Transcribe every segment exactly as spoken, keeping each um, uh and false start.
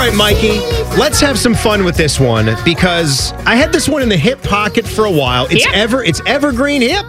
right, Mikey, let's have some fun with this one because I had this one in the hip pocket for a while. It's Yep. ever it's evergreen hip,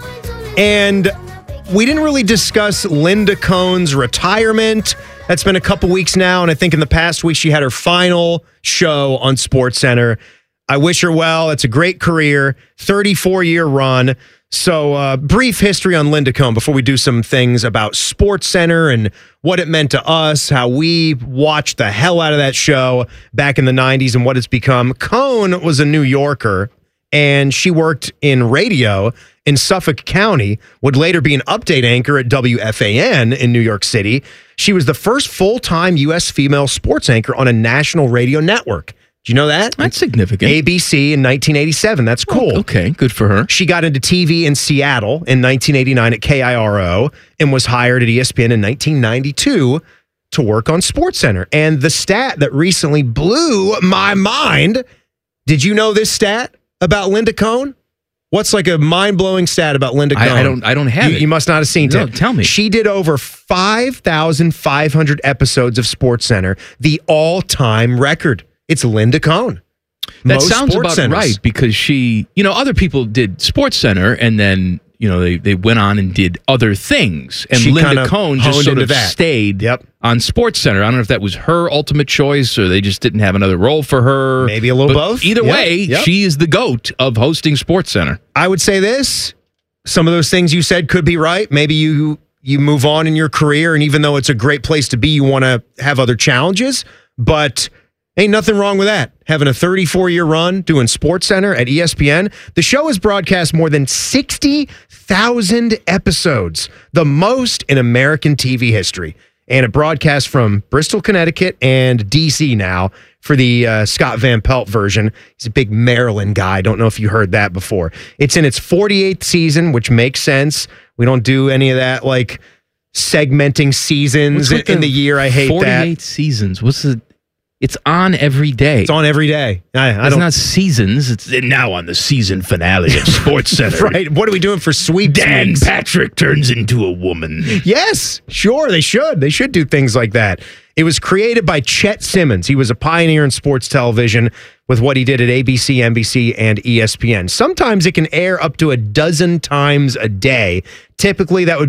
and we didn't really discuss Linda Cohn's retirement. That's been a couple weeks now, and I think in the past week she had her final show on SportsCenter. I wish her well. It's a great career, thirty-four year run. So, uh, brief history on Linda Cohn before we do some things about SportsCenter and what it meant to us, how we watched the hell out of that show back in the nineties and what it's become. Cohn was a New Yorker, and she worked in radio in Suffolk County, would later be an update anchor at W F A N in New York City. She was the first full-time U S female sports anchor on a national radio network. Do you know that? That's significant. A B C in nineteen eighty-seven. That's cool. Oh, okay, good for her. She got into T V in Seattle in nineteen eighty-nine at K I R O and was hired at E S P N in nineteen ninety-two to work on SportsCenter. And the stat that recently blew my mind, did you know this stat about Linda Cohn? What's like a mind-blowing stat about Linda Cohn? I, I don't. I don't have you, it. You must not have seen No, it. tell me. She did over five thousand five hundred episodes of SportsCenter, the all-time record. It's Linda Cohn. That Most sounds sports about centers. right because she, you know, other people did SportsCenter and then, you know, they, they went on and did other things. And She Linda kinda Cohn just honed sort into of that. stayed Yep. on SportsCenter. I don't know if that was her ultimate choice or they just didn't have another role for her. Maybe a little But both. Either Yep, way, yep. she is the GOAT of hosting SportsCenter. I would say this. Some of those things you said could be right. Maybe you you move on in your career, and even though it's a great place to be, you want to have other challenges. But ain't nothing wrong with that. Having a thirty-four year run doing SportsCenter at E S P N. The show has broadcast more than sixty thousand episodes, the most in American T V history. And it broadcasts from Bristol, Connecticut and D C now for the uh, Scott Van Pelt version. He's a big Maryland guy. Don't know if you heard that before. It's in its forty-eighth season, which makes sense. We don't do any of that like segmenting seasons in, with in the year. I hate that. forty-eight seasons. What's the? It's on every day. It's on every day. I, I It's don't. not seasons. It's now on the season finale of SportsCenter. Right. What are we doing for sweep? Dan Patrick turns into a woman. Yes, sure. They should. They should do things like that. It was created by Chet Simmons. He was a pioneer in sports television with what he did at A B C, N B C, and E S P N. Sometimes it can air up to a dozen times a day. Typically, that would